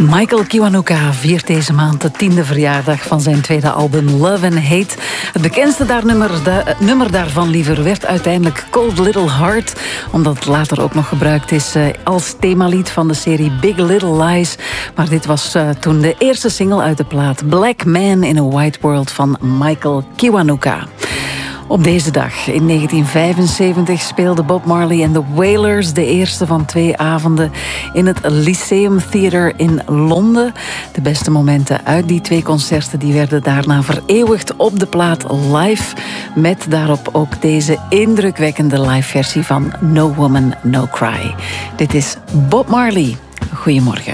Michael Kiwanuka viert deze maand de 10e verjaardag van zijn tweede album Love and Hate. Het bekendste nummer daarvan liever werd uiteindelijk Cold Little Heart, omdat het later ook nog gebruikt is als themalied van de serie Big Little Lies. Maar dit was toen de eerste single uit de plaat Black Man in a White World van Michael Kiwanuka. Op deze dag, in 1975, speelden Bob Marley en de Wailers de eerste van 2 avonden in het Lyceum Theatre in Londen. De beste momenten uit die 2 concerten die werden daarna vereeuwigd op de plaat live, met daarop ook deze indrukwekkende live versie van No Woman, No Cry. Dit is Bob Marley. Goedemorgen.